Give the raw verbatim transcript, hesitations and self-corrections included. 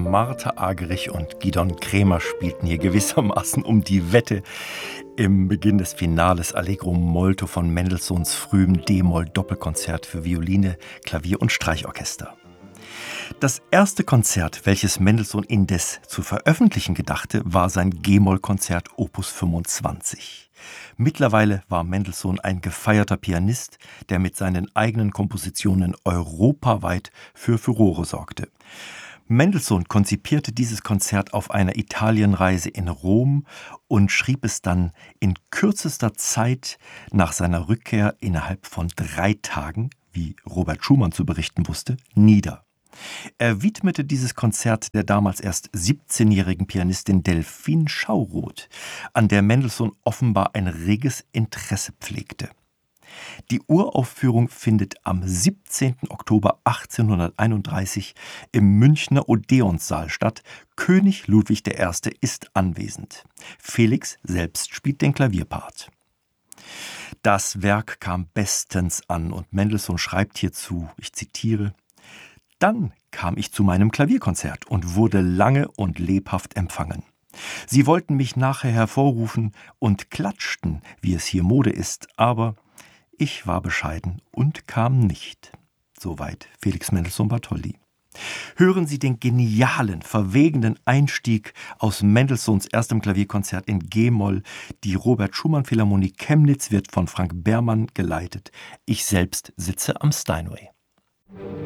Martha Argerich und Gidon Kremer spielten hier gewissermaßen um die Wette im Beginn des Finales Allegro molto von Mendelssohns frühem D-Moll-Doppelkonzert für Violine, Klavier und Streichorchester. Das erste Konzert, welches Mendelssohn indes zu veröffentlichen gedachte, war sein G-Moll-Konzert Opus fünfundzwanzig. Mittlerweile war Mendelssohn ein gefeierter Pianist, der mit seinen eigenen Kompositionen europaweit für Furore sorgte. Mendelssohn konzipierte dieses Konzert auf einer Italienreise in Rom und schrieb es dann in kürzester Zeit nach seiner Rückkehr innerhalb von drei Tagen, wie Robert Schumann zu berichten wusste, nieder. Er widmete dieses Konzert der damals erst siebzehnjährigen Pianistin Delphine Schauroth, an der Mendelssohn offenbar ein reges Interesse pflegte. Die Uraufführung findet am siebzehnten Oktober achtzehnhunderteinunddreißig im Münchner Odeonssaal statt. König Ludwig der Erste ist anwesend. Felix selbst spielt den Klavierpart. Das Werk kam bestens an und Mendelssohn schreibt hierzu, ich zitiere: Dann kam ich zu meinem Klavierkonzert und wurde lange und lebhaft empfangen. Sie wollten mich nachher hervorrufen und klatschten, wie es hier Mode ist, aber ich war bescheiden und kam nicht. Soweit Felix Mendelssohn Bartholdy. Hören Sie den genialen, verwegenen Einstieg aus Mendelssohns erstem Klavierkonzert in G-Moll. Die Robert-Schumann-Philharmonie Chemnitz wird von Frank Bermann geleitet. Ich selbst sitze am Steinway.